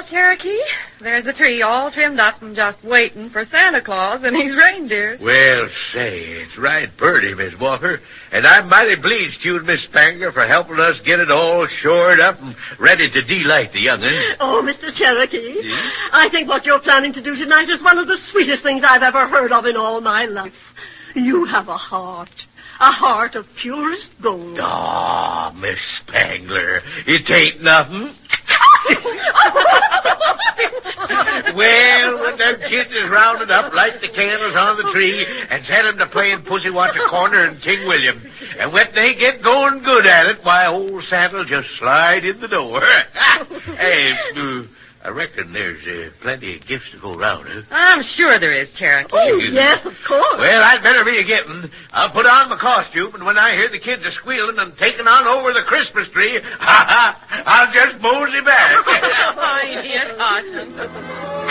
Cherokee. There's a tree all trimmed up and just waiting for Santa Claus and his reindeers. Well, say, it's right pretty, Miss Walker. And I'm mighty pleased to you and Miss Spangler for helping us get it all shored up and ready to delight the young'uns. Oh, Mr. Cherokee, I think what you're planning to do tonight is one of the sweetest things I've ever heard of in all my life. You have a heart of purest gold. Oh, Miss Spangler, it ain't nothing. Well, when them kids is rounded up, light the candles on the tree and set 'em to playing Pussy Wants a Corner and King William. And when they get going good at it, why, old Santa'll just slide in the door. Hey, I reckon there's plenty of gifts to go around, huh? I'm sure there is, Cherokee. Oh, yes, of course. Well, I'd better be a-getting. I'll put on my costume, and when I hear the kids are squealing and taking on over the Christmas tree, I'll just mosey back. Oh, dear caution.